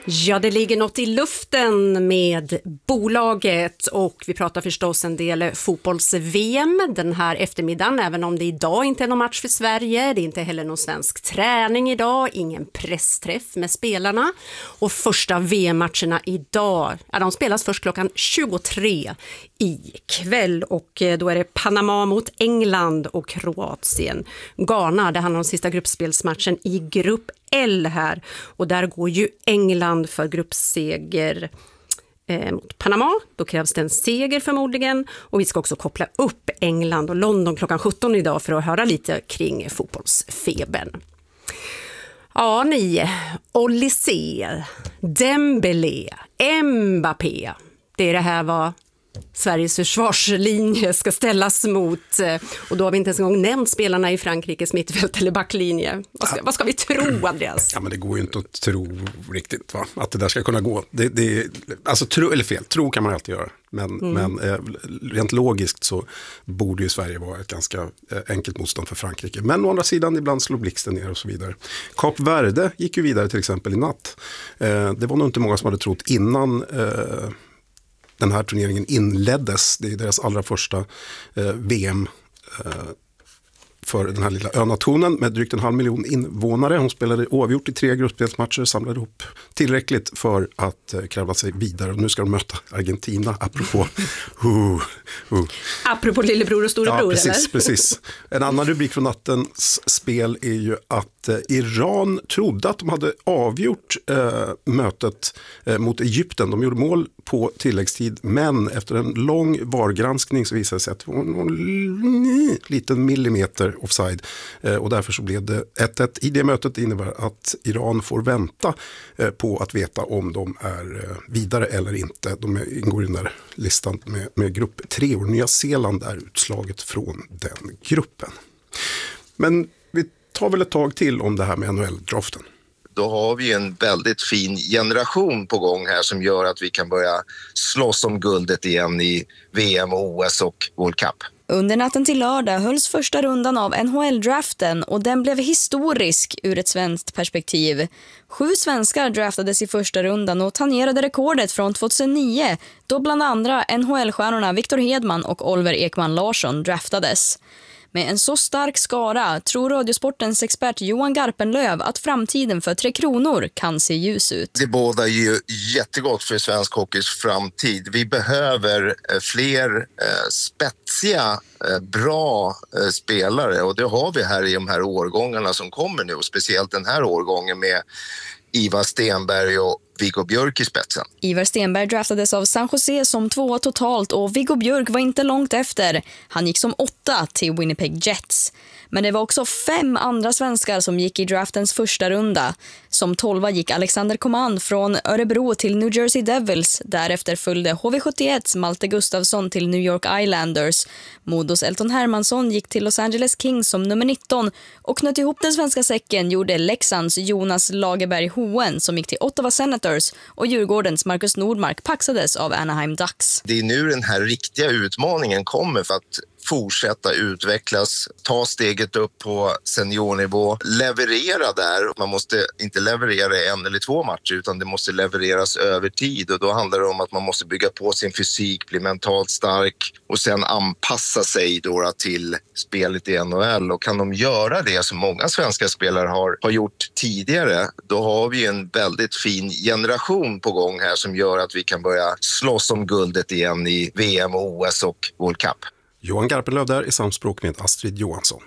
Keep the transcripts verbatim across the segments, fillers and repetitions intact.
Ja, det ligger något i luften med bolaget och vi pratar förstås en del fotbolls-V M den här eftermiddagen, även om det idag inte är någon match för Sverige. Det är inte heller någon svensk träning idag, ingen pressträff med spelarna. Och första V M-matcherna idag, ja, de spelas först klockan tjugotre ikväll och då är det Panama mot England och Kroatien. Ghana, det handlar om sista gruppspelsmatchen i grupp L här och där går ju England för gruppseger eh, mot Panama. Då krävs det en seger förmodligen och vi ska också koppla upp England och London klockan sjutton idag för att höra lite kring fotbollsfebern. Ja, ni, Olise, Dembélé, Mbappé, det är det här vad Sveriges försvarslinje ska ställas mot, och då har vi inte ens en gång nämnt spelarna i Frankrikes mittfält eller backlinje. Vad ska, vad ska vi tro, Andreas? Ja, men det går ju inte att tro riktigt, va? Att det där ska kunna gå. Det, det, alltså tro eller fel, tro kan man alltid göra. Men, mm. men eh, rent logiskt så borde ju Sverige vara ett ganska eh, enkelt motstånd för Frankrike. Men å andra sidan ibland slår blixten ner och så vidare. Kap Verde gick ju vidare till exempel i natt. Eh, det var nog inte många som hade trott innan eh, den här turneringen inleddes. Det är deras allra första eh, V M eh, för den här lilla önationen med drygt en halv miljon invånare. Hon spelade oavgjort i tre gruppspelsmatcher, samlade ihop tillräckligt för att eh, kräva sig vidare. Och nu ska de möta Argentina, apropå uh, uh. apropå lillebror och storebror, ja, precis, eller? precis. En annan rubrik från nattens spel är ju att eh, Iran trodde att de hade avgjort eh, mötet eh, mot Egypten. De gjorde mål på tilläggstid, men efter en lång vargranskning så visade det sig att det var någon liten millimeter offside eh, och därför så blev det ett ett i det mötet. Det innebär att Iran får vänta eh, på att veta om de är eh, vidare eller inte. De är, ingår i den där listan med, med grupp tre och Nya Zeeland är utslaget från den gruppen. Men vi tar väl ett tag till om det här med N H L-draften. Då har vi en väldigt fin generation på gång här som gör att vi kan börja slåss om guldet igen i V M, O S och World Cup. Under natten till lördag hölls första rundan av N H L-draften och den blev historisk ur ett svenskt perspektiv. Sju svenskar draftades i första rundan och tangerade rekordet från tjugohundranio då bland andra N H L-stjärnorna Victor Hedman och Oliver Ekman Larsson draftades. Med en så stark skara tror Radiosportens expert Johan Garpenlöv att framtiden för Tre Kronor kan se ljus ut. Det båda är ju jättegott för svensk hockeys framtid. Vi behöver fler spetsiga, bra spelare och det har vi här i de här årgångarna som kommer nu. Och speciellt den här årgången med Ivar Stenberg och Viggo Björk i spetsen. Ivar Stenberg draftades av San Jose som tvåa totalt och Viggo Björk var inte långt efter. Han gick som åtta till Winnipeg Jets. Men det var också fem andra svenskar som gick i draftens första runda. Som tolva gick Alexander Command från Örebro till New Jersey Devils. Därefter följde H V sjuttioett Malte Gustafsson till New York Islanders. Modos Elton Hermansson gick till Los Angeles Kings som nummer nitton. Och knöt ihop den svenska säcken gjorde Leksands Jonas Lagerberg Hohen som gick till Ottawa Senators. Och Djurgårdens Marcus Nordmark paxades av Anaheim Ducks. Det är nu den här riktiga utmaningen kommer för att fortsätta utvecklas, ta steget upp på seniornivå, leverera där. Man måste inte leverera en eller två matcher utan det måste levereras över tid och då handlar det om att man måste bygga på sin fysik, bli mentalt stark och sen anpassa sig då till spelet i N H L. Och kan de göra det som många svenska spelare har, har gjort tidigare, då har vi en väldigt fin generation på gång här som gör att vi kan börja slåss om guldet igen i V M, O S och World Cup. Johan Garpenlöv där i samspråk med Astrid Johansson.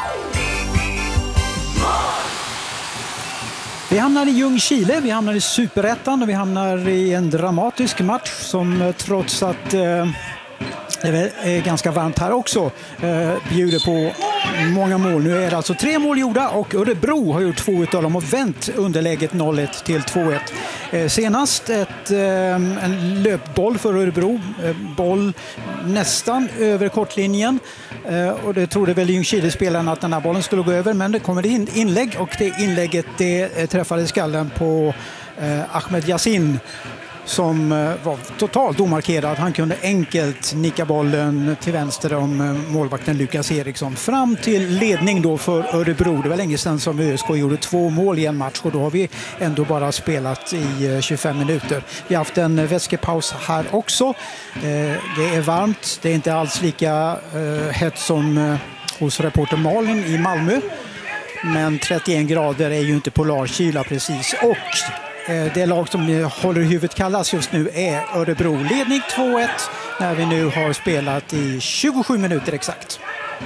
Vi hamnar i Ljungskile, vi hamnar i Superettan och vi hamnar i en dramatisk match som trots att eh, det är ganska varmt här också eh, bjuder på många mål. Nu är det alltså tre mål gjorda och Örebro har gjort två utav dem och vänt underläget noll ett till två ett. Eh, senast ett, eh, en löpboll för Örebro, eh, boll nästan över kortlinjen eh, och det trodde väl Ljungskile-spelarna att den här bollen skulle gå över, men det kommer in inlägg och det inlägget det träffade skallen på eh, Ahmed Yassin. som var totalt omarkerad. Han kunde enkelt nicka bollen till vänster om målvakten Lukas Eriksson. Fram till ledning då för Örebro. Det var länge sedan som ÖSK gjorde två mål i en match och då har vi ändå bara spelat i tjugofem minuter. Vi har haft en vätskepaus här också. Det är varmt. Det är inte alls lika hett som hos reporter Malin i Malmö. Men trettioen grader är ju inte polarkyla precis. Och det lag som håller huvudet kallas just nu är Örebro. Ledning två ett när vi nu har spelat i tjugosju minuter exakt.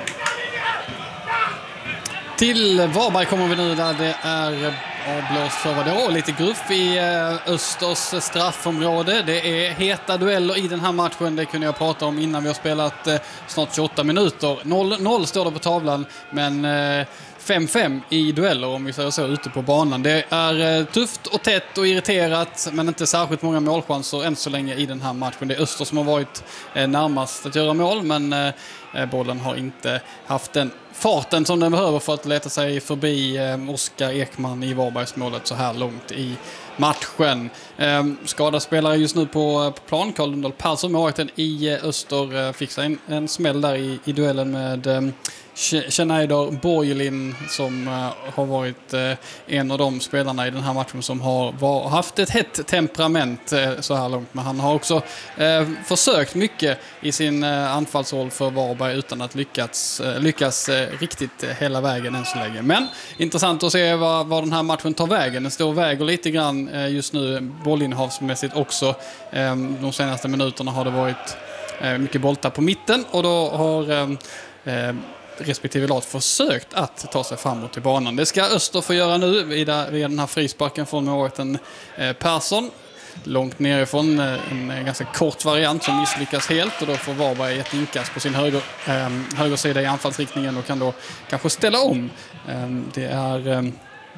Till Varberg kommer vi nu där det är avblåst för vad det är. Lite gruff i Östers straffområde. Det är heta dueller i den här matchen. Det kunde jag prata om innan vi har spelat snart tjugoåtta minuter. noll noll står det på tavlan, men fem fem i dueller om vi säger så ute på banan. Det är tufft och tätt och irriterat, men inte särskilt många målchanser än så länge i den här matchen. Det är Öster som har varit närmast att göra mål, men bollen har inte haft den farten som den behöver för att leta sig förbi Oskar Ekman i Varbergsmålet så här långt i matchen. Skadad spelare just nu på, på plan. Carl Lundahl Persson, målvakten i Öster, fick sig en, en smäll där i, i duellen med Schneider Borgelin som uh, har varit uh, en av de spelarna i den här matchen som har var, haft ett hett temperament uh, så här långt. Men han har också uh, försökt mycket i sin uh, anfallsroll för Varberg utan att lyckats, uh, lyckas uh, riktigt uh, hela vägen än så länge. Men intressant att se vad, vad den här matchen tar vägen. Den står och väger lite grann uh, just nu bollinnehavsmässigt också. Um, de senaste minuterna har det varit uh, mycket boltar på mitten och då har um, uh, respektive lag försökt att ta sig framåt till banan. Det ska Öster få göra nu vid den här frisparken från målvakten Persson. Långt nerifrån, en ganska kort variant som misslyckas helt och då får Varberg ett inkast på sin höger, eh, högersida i anfallsriktningen och kan då kanske ställa om. Eh, det är... Eh,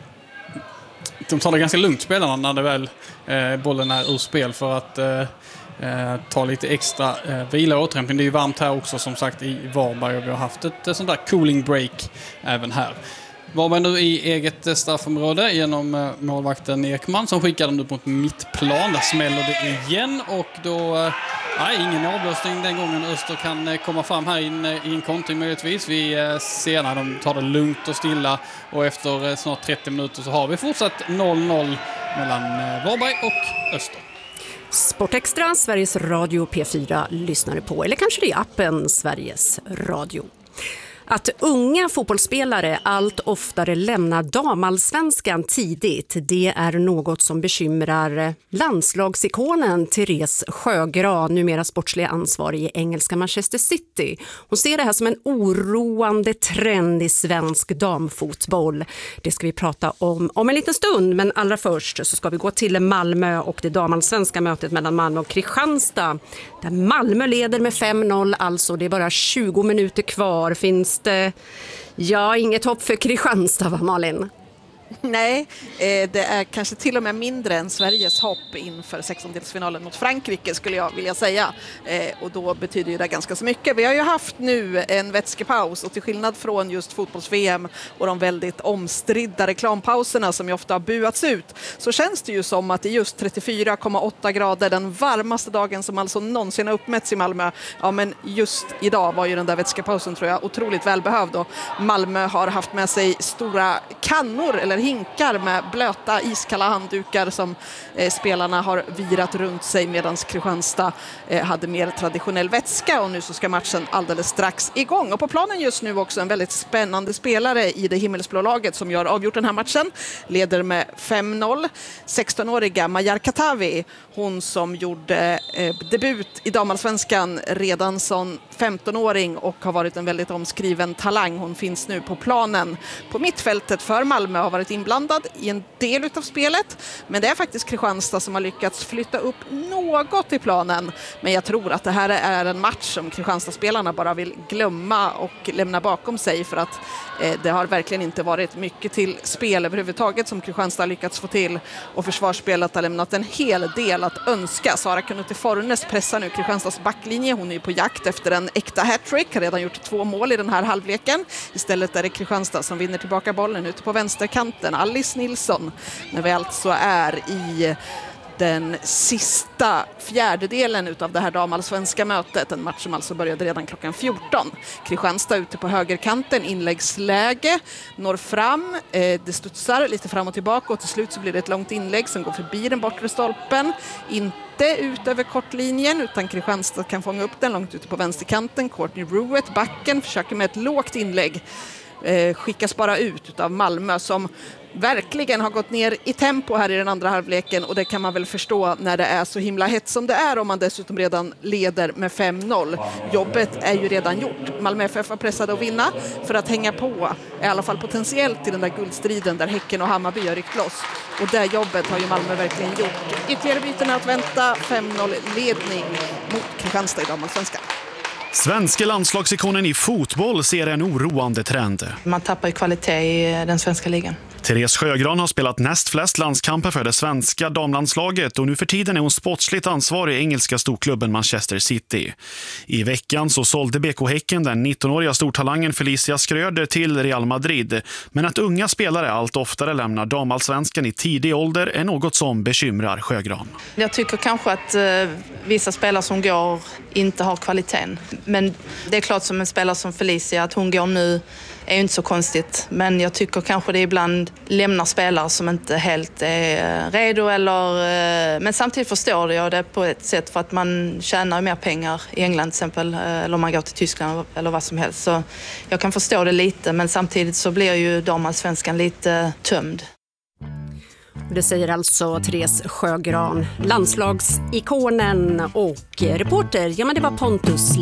de tar det ganska lugnt spelarna när det väl eh, bollen är ur spel för att eh, Eh, ta lite extra eh, vila och återhämtning. Det är ju varmt här också som sagt i Varberg och vi har haft ett, ett sånt där cooling break även här. Varberg nu i eget straffområde genom eh, målvakten Ekman som skickar den upp mot mittplan. Där smäller det igen och då eh, nej, ingen avblåsning den gången. Öster kan eh, komma fram här in, eh, i en kontring möjligtvis. Vi eh, ser när de tar det lugnt och stilla och efter eh, snart trettio minuter så har vi fortsatt noll noll mellan eh, Varberg och Öster. Sportextra, Sveriges Radio P fyra lyssnar på, eller kanske det är appen Sveriges Radio. Att unga fotbollsspelare allt oftare lämnar damallsvenskan tidigt, det är något som bekymrar landslagsikonen Therese Sjögran, numera sportslig ansvarig i engelska Manchester City. Hon ser det här som en oroande trend i svensk damfotboll. Det ska vi prata om om en liten stund, men allra först så ska vi gå till Malmö och det damallsvenska mötet mellan Malmö och Kristianstad. Där Malmö leder med fem noll, alltså det är bara tjugo minuter kvar. Finns det, ja, inget hopp för Kristianstad, va Malin? Nej, eh, det är kanske till och med mindre än Sveriges hopp inför sextondelsfinalen mot Frankrike skulle jag vilja säga. Eh, och då betyder ju det ganska så mycket. Vi har ju haft nu en vätskepaus och till skillnad från just fotbolls-V M och de väldigt omstridda reklampauserna som ju ofta har buats ut, så känns det ju som att det är just trettiofyra komma åtta grader, den varmaste dagen som alltså någonsin har uppmätts i Malmö. Ja, men just idag var ju den där vätskepausen tror jag otroligt välbehövd och Malmö har haft med sig stora kannor eller hinkar med blöta iskalla handdukar som eh, spelarna har virat runt sig medan Kristianstad eh, hade mer traditionell vätska och nu så ska matchen alldeles strax igång. Och på planen just nu också en väldigt spännande spelare i det himmelsblå laget som gör avgjort den här matchen. Leder med fem noll. sexton-åriga Majar Katavi, hon som gjorde eh, debut i damallsvenskan redan som femton-åring och har varit en väldigt omskriven talang. Hon finns nu på planen på mittfältet för Malmö, har varit inblandad i en del utav spelet, men det är faktiskt Kristianstad som har lyckats flytta upp något i planen. Men jag tror att det här är en match som Kristianstad-spelarna bara vill glömma och lämna bakom sig för att eh, det har verkligen inte varit mycket till spel överhuvudtaget som Kristianstad har lyckats få till och försvarsspelet har lämnat en hel del att önska. Sara Kanuti Fornes pressar nu Kristianstads backlinje. Hon är på jakt efter en äkta hattrick, har redan gjort två mål i den här halvleken. Istället är det Kristianstad som vinner tillbaka bollen ute på vänsterkanten. Alice Nilsson, när vi alltså är i den sista fjärdedelen utav det här damallsvenska mötet. En match som alltså började redan klockan fjorton. Kristianstad ute på högerkanten, inläggsläge, når fram, eh, det studsar lite fram och tillbaka och till slut så blir det ett långt inlägg som går förbi den bortre stolpen. Inte ut över kortlinjen utan Kristianstad kan fånga upp den långt ute på vänsterkanten. Courtney Ruett, backen, försöker med ett lågt inlägg. Eh, skickas bara ut av Malmö som verkligen har gått ner i tempo här i den andra halvleken och det kan man väl förstå när det är så himla hett som det är om man dessutom redan leder med fem noll. Jobbet är ju redan gjort. Malmö F F var pressade att vinna för att hänga på, i alla fall potentiellt i den där guldstriden där Häcken och Hammarby har ryckt loss. Och det jobbet har ju Malmö verkligen gjort. Ytterligare byten att vänta, fem noll ledning mot Kristianstad i damallsvenskan. Svenska landslagsikonen i fotboll ser en oroande trend. Man tappar ju kvalitet i den svenska ligan. Therese Sjögran har spelat näst flest landskamper för det svenska damlandslaget och nu för tiden är hon sportsligt ansvarig i engelska storklubben Manchester City. I veckan så sålde B K Häcken den nittonåriga stortalangen Felicia Skröder till Real Madrid. Men att unga spelare allt oftare lämnar damallsvenskan i tidig ålder är något som bekymrar Sjögran. Jag tycker kanske att eh, vissa spelare som går inte har kvaliteten. Men det är klart som en spelare som Felicia att hon går nu är ju inte så konstigt. Men jag tycker kanske det ibland lämnar spelare som inte helt är redo. Eller, men samtidigt förstår jag det på ett sätt för att man tjänar mer pengar i England till exempel. Eller om man går till Tyskland eller vad som helst. Så jag kan förstå det lite men samtidigt så blir ju damallsvenskan lite tömd. Det säger alltså Therese Sjögran, landslagsikonen och reporter. Ja men det var Pontus